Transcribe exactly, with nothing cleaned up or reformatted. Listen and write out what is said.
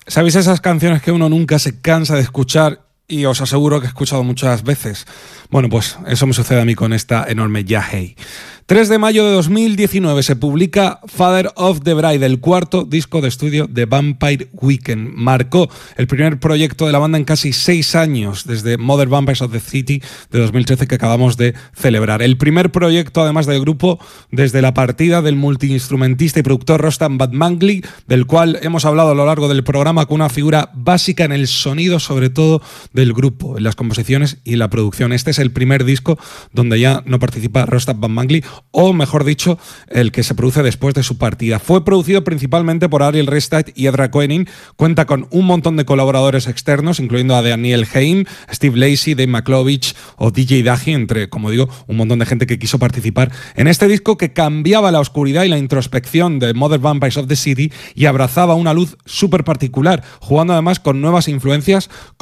¿Sabéis esas canciones que uno nunca se cansa de escuchar y os aseguro que he escuchado muchas veces? Bueno, pues eso me sucede a mí con esta enorme Ya Hey. tres de mayo de dos mil diecinueve se publica Father of the Bride, el cuarto disco de estudio de Vampire Weekend. Marcó el primer proyecto de la banda en casi seis años, desde Mother Vampires of the City de dos mil trece que acabamos de celebrar. El primer proyecto, además del grupo, desde la partida del multiinstrumentista y productor Rostam Batmanglij, del cual hemos hablado a lo largo del programa, con una figura básica en el sonido, sobre todo del grupo, en las composiciones y la producción. Este es el primer disco donde ya no participa Rostam Batmanglij, o mejor dicho, el que se produce después de su partida. Fue producido principalmente por Ariel Rechtshaid y Edra Koenig. Cuenta con un montón de colaboradores externos, incluyendo a Daniel Haim, Steve Lacy, Dave McClovich o D J Dahi, entre, como digo, un montón de gente que quiso participar en este disco que cambiaba la oscuridad y la introspección de Mother Vampires of the City y abrazaba una luz súper particular, jugando además con nuevas influencias